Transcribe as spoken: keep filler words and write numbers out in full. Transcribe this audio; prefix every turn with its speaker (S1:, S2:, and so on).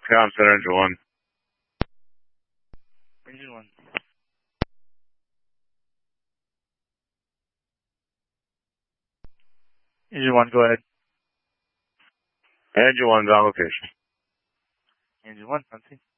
S1: Com Center, Engine one.
S2: Engine one. Engine one, go ahead.
S1: Engine one's on location.
S2: Engine one, Fancy.